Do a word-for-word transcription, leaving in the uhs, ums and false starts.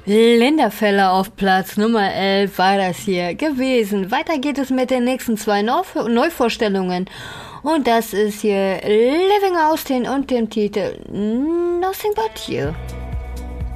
Linda Feller auf Platz Nummer elf war das hier gewesen. Weiter geht es mit den nächsten zwei Neu- Neuvorstellungen. Und das ist hier Living Austin und dem Titel Nothing But You.